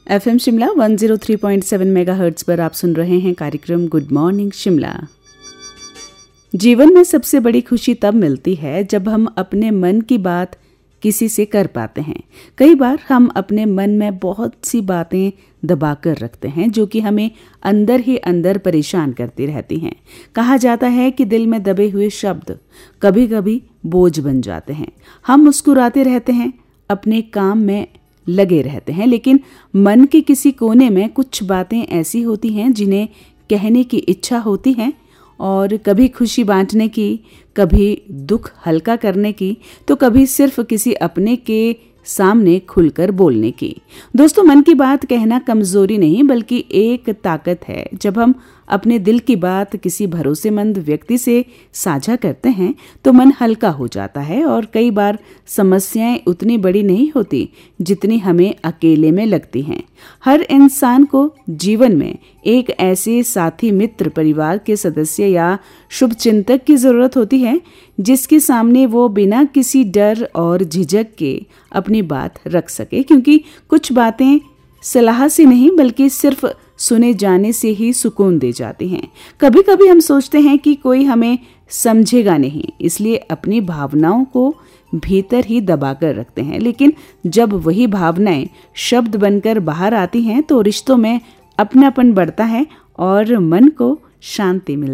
FM Shimla 103.7 megahertz पर आप सुन रहे हैं कार्यक्रम गुड मॉर्निंग शिमला। जीवन में सबसे बड़ी खुशी तब मिलती है जब हम अपने मन की बात किसी से कर पाते हैं। कई बार हम अपने मन में बहुत सी बातें दबाकर रखते हैं जो कि हमें अंदर ही अंदर परेशान करती रहती हैं। कहा जाता है कि दिल में दबे हुए शब्द कभी कभी बोझ बन जाते हैं। हम मुस्कुराते रहते हैं, अपने काम में लगे रहते हैं, लेकिन मन के किसी कोने में कुछ बातें ऐसी होती हैं जिन्हें कहने की इच्छा होती है, और कभी खुशी बांटने की, कभी दुख हल्का करने की, तो कभी सिर्फ किसी अपने के सामने खुलकर बोलने की। दोस्तों, मन की बात कहना कमजोरी नहीं बल्कि एक ताकत है। जब हम अपने दिल की बात किसी भरोसेमंद व्यक्ति से साझा करते हैं तो मन हल्का हो जाता है, और कई बार समस्याएं उतनी बड़ी नहीं होती जितनी हमें अकेले में लगती हैं। हर इंसान को जीवन में एक ऐसे साथी, मित्र, परिवार के सदस्य या शुभचिंतक की जरूरत होती है जिसके सामने वो बिना किसी डर और झिझक के अपनी बात रख सके, क्योंकि कुछ बातें सलाह से नहीं बल्कि सिर्फ सुने जाने से ही सुकून दे जाती हैं। कभी कभी हम सोचते हैं कि कोई हमें समझेगा नहीं, इसलिए अपनी भावनाओं को भीतर ही दबाकर रखते हैं, लेकिन जब वही भावनाएं शब्द बनकर बाहर आती हैं तो रिश्तों में अपनापन बढ़ता है और मन को शांति मिलती है।